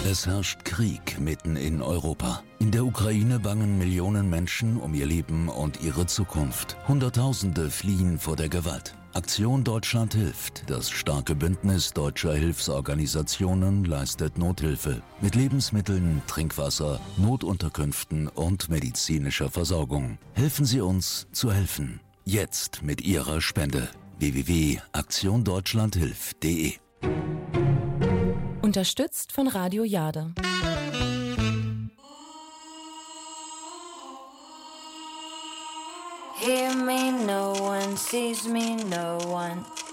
Es herrscht Krieg mitten in Europa. In der Ukraine bangen Millionen Menschen um ihr Leben und ihre Zukunft. Hunderttausende fliehen vor der Gewalt. Aktion Deutschland hilft. Das starke Bündnis deutscher Hilfsorganisationen leistet Nothilfe mit Lebensmitteln, Trinkwasser, Notunterkünften und medizinischer Versorgung. Helfen Sie uns zu helfen. Jetzt mit Ihrer Spende. www.aktiondeutschlandhilft.de. Unterstützt von Radio Jade. Hear me, no one sees me, no one